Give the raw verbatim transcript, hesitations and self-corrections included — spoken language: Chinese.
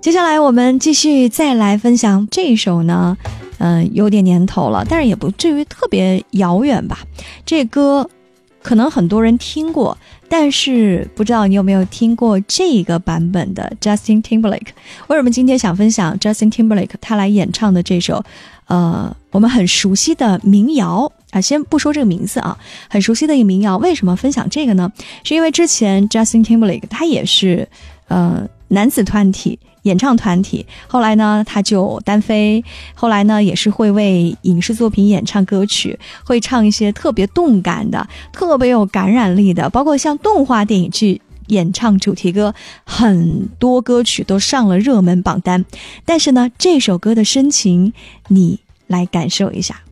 接下来我们继续再来分享这一首呢，嗯、呃，有点年头了，但是也不至于特别遥远吧。这歌可能很多人听过，但是不知道你有没有听过这个版本的 Justin Timberlake。 为什么今天想分享 Justin Timberlake 他来演唱的这首呃，我们很熟悉的民谣啊，先不说这个名字啊，很熟悉的一个民谣。为什么分享这个呢？是因为之前 Justin Timberlake 他也是呃男子团体演唱团体，后来呢他就单飞，后来呢也是会为影视作品演唱歌曲，会唱一些特别动感的特别有感染力的，包括像动画电影剧演唱主题歌，很多歌曲都上了热门榜单。但是呢这首歌的深情你来感受一下。